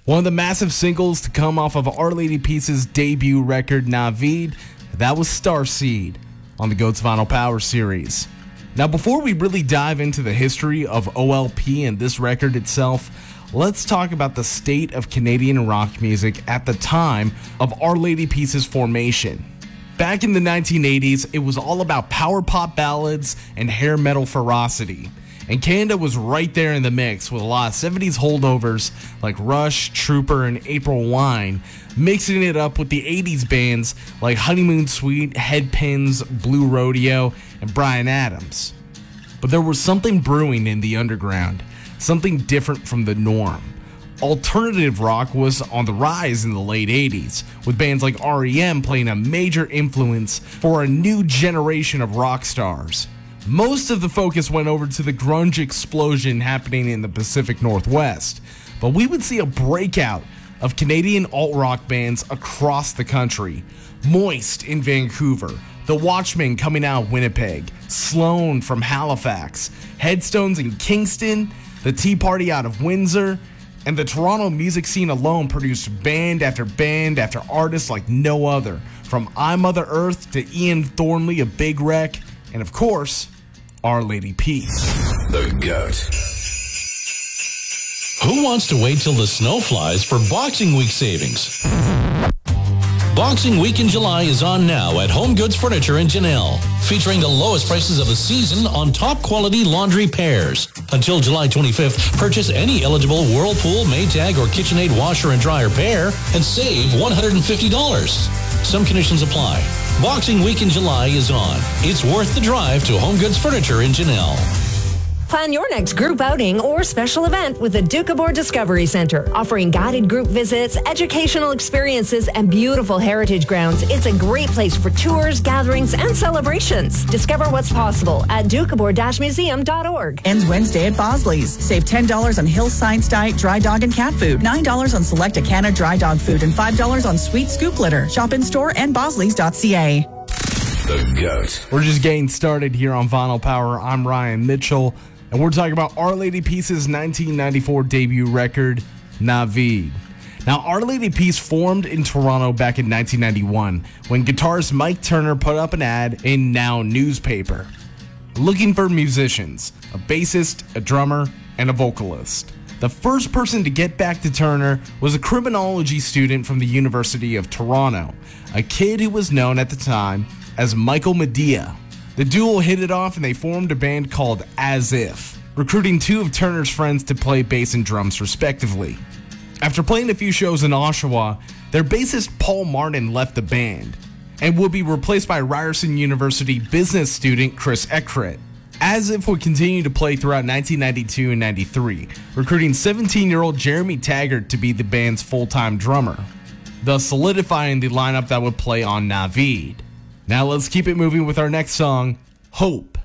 One of the massive singles to come off of Our Lady Peace's debut record, Naveed, that was Starseed on the GOAT's Vinyl Power series. Now, before we really dive into the history of OLP and this record itself, let's talk about the state of Canadian rock music at the time of Our Lady Peace's formation. Back in the 1980s, it was all about power pop ballads and hair metal ferocity. And Canada was right there in the mix with a lot of 70s holdovers like Rush, Trooper, and April Wine, mixing it up with the 80s bands like Honeymoon Suite, Headpins, Blue Rodeo, and Bryan Adams. But there was something brewing in the underground, something different from the norm. Alternative rock was on the rise in the late 80s, with bands like R.E.M. playing a major influence for a new generation of rock stars. Most of the focus went over to the grunge explosion happening in the Pacific Northwest, but we would see a breakout of Canadian alt-rock bands across the country. Moist in Vancouver, The Watchmen coming out of Winnipeg, Sloan from Halifax, Headstones in Kingston, The Tea Party out of Windsor, and the Toronto music scene alone produced band after artists like no other, from I Mother Earth to Ian Thornley of Big Wreck, and of course, Our Lady Peace. The GOAT. Who wants to wait till the snow flies for Boxing Week savings? Boxing Week in July is on now at Home Goods Furniture in Janelle, featuring the lowest prices of the season on top quality laundry pairs. Until July 25th, purchase any eligible Whirlpool, Maytag, or KitchenAid washer and dryer pair and save $150. Some conditions apply. Boxing Week in July is on. It's worth the drive to Home Goods Furniture in Janelle. Plan your next group outing or special event with the Doukhobor Discovery Center, offering guided group visits, educational experiences, and beautiful heritage grounds. It's a great place for tours, gatherings, and celebrations. Discover what's possible at doukhobor-museum.org. Ends Wednesday at Bosley's. Save $10 on Hill Science Diet dry dog and cat food, $9 on select Acana dry dog food, and $5 on sweet scoop litter. Shop in store and bosleys.ca. The GOAT. We're just getting started here on Vinyl Power. I'm Ryan Mitchell, and we're talking about Our Lady Peace's 1994 debut record, Naveed. Now, Our Lady Peace formed in Toronto back in 1991 when guitarist Mike Turner put up an ad in Now newspaper, looking for musicians, a bassist, a drummer, and a vocalist. The first person to get back to Turner was a criminology student from the University of Toronto, a kid who was known at the time as Michael Medea. The duo hit it off and they formed a band called As If, recruiting two of Turner's friends to play bass and drums respectively. After playing a few shows in Oshawa, their bassist Paul Martin left the band and would be replaced by Ryerson University business student Chris Eckert. As If would continue to play throughout 1992 and 93, recruiting 17-year-old Jeremy Taggart to be the band's full-time drummer, thus solidifying the lineup that would play on Naveed. Now let's keep it moving with our next song, Hope.